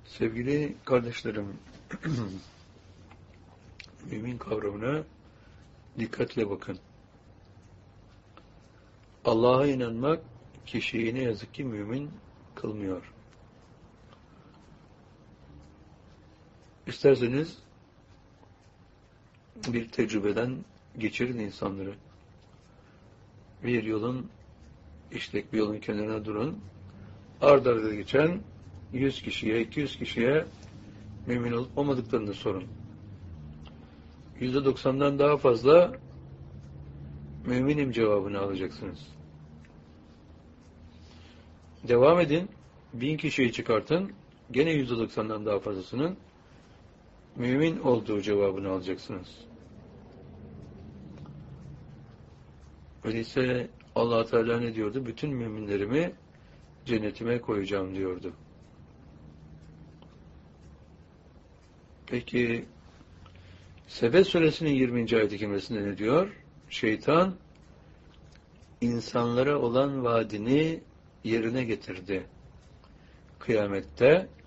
Sevgili kardeşlerim, mümin kavramına dikkatle bakın. Allah'a inanmak kişiyi ne yazık ki mümin kılmıyor. İsterseniz bir tecrübeden geçirin insanları. Bir yolun, işlek bir yolun kenarına durun. Ard arda geçen 100 kişiye, 200 kişiye mümin olup olmadıklarını sorun. %90'dan daha fazla müminim cevabını alacaksınız. Devam edin. 1000 kişiyi çıkartın. Gene %90'dan daha fazlasının mümin olduğu cevabını alacaksınız. Öyleyse Allah Teala ne diyordu? Bütün müminlerimi cennetime koyacağım diyordu. Peki Sebe suresinin 20. ayet-i kerimesinde ne diyor? Şeytan insanlara olan vaadini yerine getirdi. Kıyamette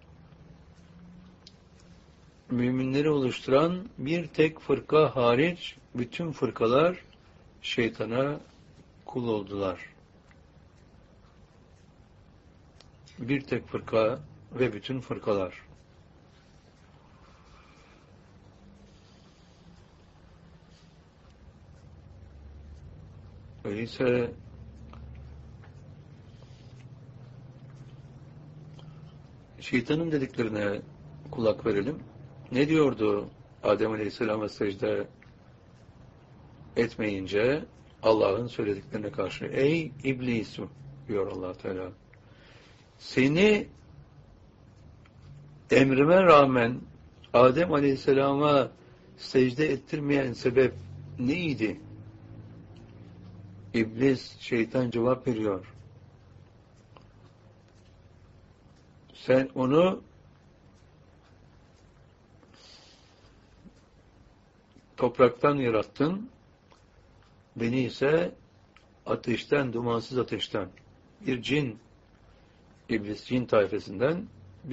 müminleri oluşturan bir tek fırka hariç bütün fırkalar şeytana kul oldular. Bir tek fırka ve bütün fırkalar. Öyleyse şeytanın dediklerine kulak verelim. Ne diyordu Adem Aleyhisselam'a secde etmeyince Allah'ın söylediklerine karşı? Ey iblis diyor Allah Teala. Seni emrime rağmen Adem Aleyhisselam'a secde ettirmeyen sebep neydi? İblis, şeytan cevap veriyor. Sen onu topraktan yarattın, beni ise ateşten, dumansız ateşten, bir cin, iblis cin tayfasından